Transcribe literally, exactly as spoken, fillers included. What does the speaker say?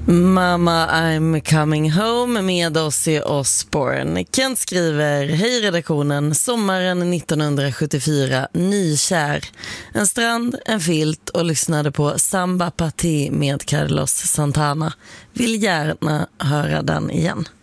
Mamma I'm coming home med Ozzy Osbourne. Kent skriver: hej redaktionen, sommaren nittonhundrasjuttiofyra, nykär. En strand, en filt och lyssnade på Samba Party med Carlos Santana. Vill gärna höra den igen.